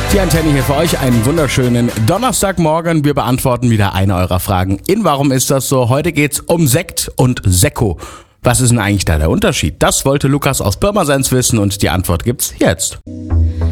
Die Antenne hier für euch, einen wunderschönen Donnerstagmorgen. Wir beantworten wieder eine eurer Fragen in Warum ist das so? Heute geht's um Sekt und Sekko. Was ist denn eigentlich da der Unterschied? Das wollte Lukas aus Pirmasens wissen und die Antwort gibt's jetzt.